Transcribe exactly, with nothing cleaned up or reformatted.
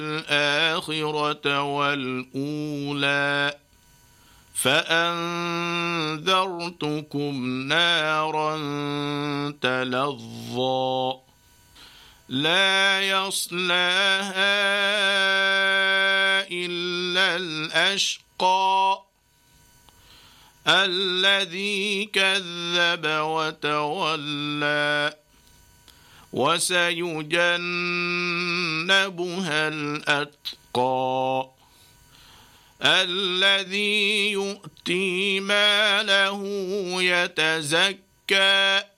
الآخرة والأولى فأنذرتكم نارا تلظى لا يصلاها إلا الأشقى الذي كذب وتولى وسيجنبها الأتقى الذي يؤتي ماله يتزكى